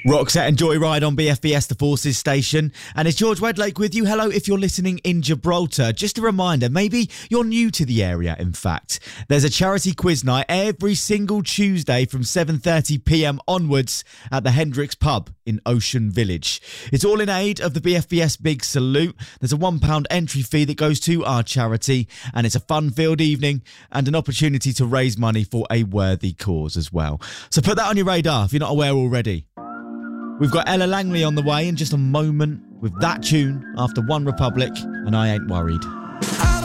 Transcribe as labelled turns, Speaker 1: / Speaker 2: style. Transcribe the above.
Speaker 1: Roxette and Joyride on BFBS, the Forces station. And it's George Wedlake with you. Hello if you're listening in Gibraltar. Just a reminder, maybe you're new to the area, in fact. There's a charity quiz night every single Tuesday from 7:30pm onwards at the Hendricks Pub in Ocean Village. It's all in aid of the BFBS Big Salute. There's a £1 entry fee that goes to our charity, and it's a fun-filled evening and an opportunity to raise money for a worthy cause as well. So put that on your radar if you're not aware already. We've got Ella Langley on the way in just a moment with that tune after One Republic, and I Ain't Worried.